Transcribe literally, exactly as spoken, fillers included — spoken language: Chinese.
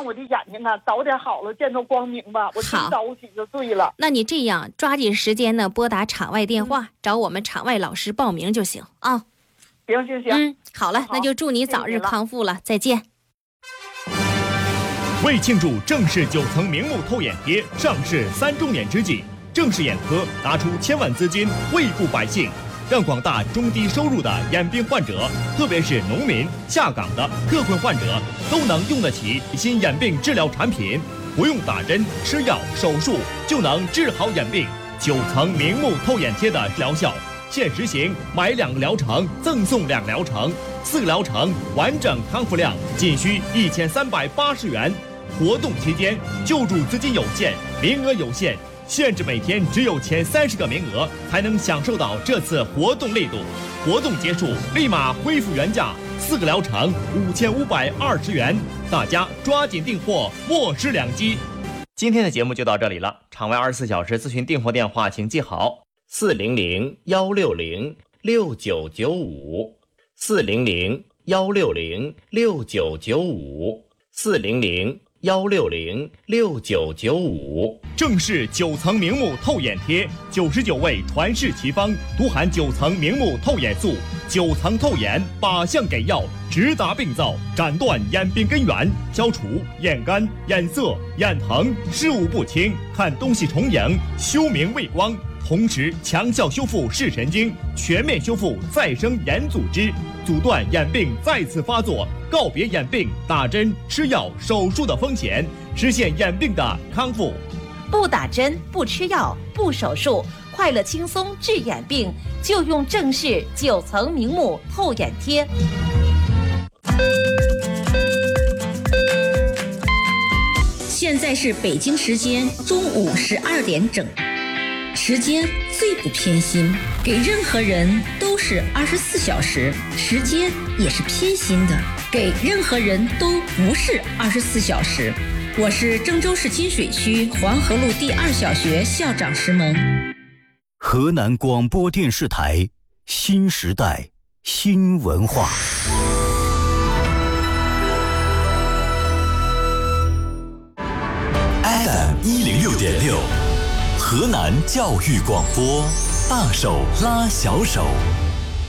我的眼睛啊早点好了，见着光明吧。我今早起就睡了。 那你这样抓紧时间呢，拨打场外电话，嗯、找我们场外老师报名就行啊。 行行行， 嗯，好了，好那就祝你早日康复了，谢谢再见。 为庆祝正视九层明目透眼贴上市三周年之际，正视眼科拿出千万资金惠顾百姓，让广大中低收入的眼病患者，特别是农民、下岗的特困患者，都能用得起新眼病治疗产品，不用打针、吃药、手术就能治好眼病。九层明目透眼贴的疗效现实行买两个疗程赠送两疗程，四个疗程完整康复量仅需一千三百八十元。活动期间救助资金有限，名额有限，限制每天只有前三十个名额才能享受到这次活动力度。活动结束立马恢复原价，四个疗程五千五百二十元，大家抓紧订货，莫失良机。今天的节目就到这里了，场外二十四小时咨询订货电话请记好：四零零幺六零六九九五，四零零幺六零六九九五，四零零幺六零六九九五。正是九层明目透眼贴，九十九味传世奇方，独含九层明目透眼素，九层透眼靶向给药，直达病灶，斩断眼病根源，消除眼干、眼涩、眼疼、视物不清、看东西重影、休明畏光，同时强效修复视神经，全面修复再生眼组织，阻断眼病再次发作，告别眼病打针、吃药、手术的风险，实现眼病的康复。 不打针、不吃药、不手术，快乐轻松治眼病，就用正视九层明目透眼贴。 现在是北京时间中午十二点整，时间最不偏心，给任何人都是二十四小时，时间也是偏心的，给任何人都不是二十四小时。我是郑州市金水区黄河路第二小学校长石萌。 河南广播电视台新时代新文化。 F M 一零六点六，河南教育广播，大手拉小手。